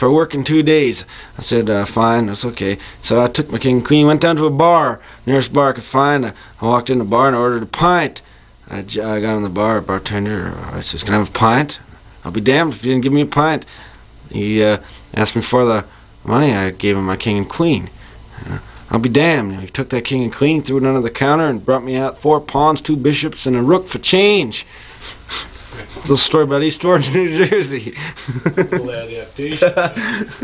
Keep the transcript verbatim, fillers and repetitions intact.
for working two days. I said, uh, fine, that's okay. So I took my king and queen, went down to a bar, nearest bar I could find. I, I walked in the bar and ordered a pint. I, j I got in the bar, bartender, I says, can I have a pint? I'll be damned if you didn't give me a pint. He uh, asked me for the money. I gave him my king and queen. Uh, I'll be damned. He took that king and queen, threw it under the counter, and brought me out four pawns, two bishops, and a rook for change. It's a story about East Orange, New Jersey. Little adaptation.